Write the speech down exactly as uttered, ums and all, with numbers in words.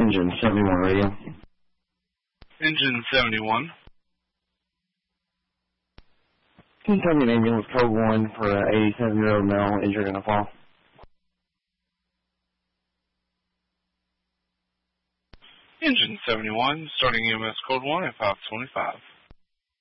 Engine seventy-one radio. Engine seventy-one. Can you tell me an ambulance code one for an eighty-seven-year-old male injured in a fall? Engine seventy-one, starting E M S code one at five twenty-five.